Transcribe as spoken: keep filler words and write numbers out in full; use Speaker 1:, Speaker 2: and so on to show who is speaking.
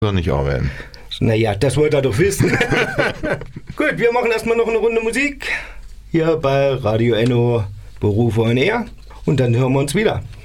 Speaker 1: soll nicht arbeiten.
Speaker 2: Naja, das wollt ihr doch wissen. Gut, wir machen erstmal noch eine Runde Musik. Hier bei Radio Enno Berufe on Air. Und dann hören wir uns wieder.